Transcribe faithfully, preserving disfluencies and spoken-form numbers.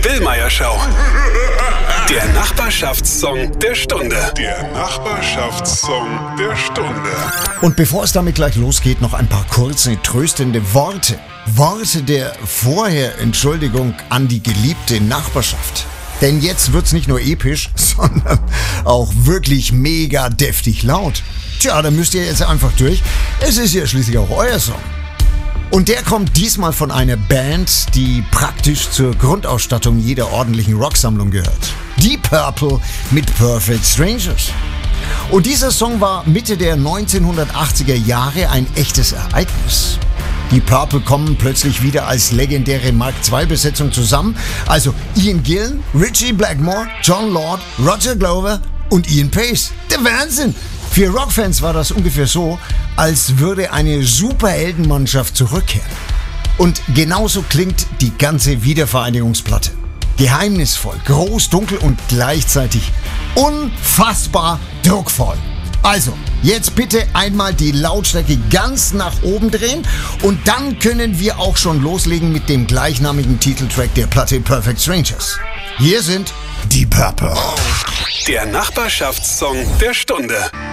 Die Willmeier-Show. Der Nachbarschaftssong der Stunde. Der Nachbarschaftssong der Stunde. Und bevor es damit gleich losgeht, noch ein paar kurze, tröstende Worte. Worte der Vorher-Entschuldigung an die geliebte Nachbarschaft. Denn jetzt wird's nicht nur episch, sondern auch wirklich mega deftig laut. Tja, da müsst ihr jetzt einfach durch. Es ist ja schließlich auch euer Song. Und der kommt diesmal von einer Band, die praktisch zur Grundausstattung jeder ordentlichen Rocksammlung gehört. Deep Purple mit Perfect Strangers. Und dieser Song war Mitte der neunzehnhundertachtziger Jahre ein echtes Ereignis. Die Purple kommen plötzlich wieder als legendäre Mark zwei Besetzung zusammen. Also Ian Gillan, Ritchie Blackmore, John Lord, Roger Glover und Ian Pace. Der Wahnsinn! Für Rockfans war das ungefähr so, als würde eine Superheldenmannschaft zurückkehren. Und genauso klingt die ganze Wiedervereinigungsplatte. Geheimnisvoll, groß, dunkel und gleichzeitig unfassbar druckvoll. Also, jetzt bitte einmal die Lautstärke ganz nach oben drehen und dann können wir auch schon loslegen mit dem gleichnamigen Titeltrack der Platte Perfect Strangers. Hier sind Deep Purple. Der Nachbarschaftssong der Stunde.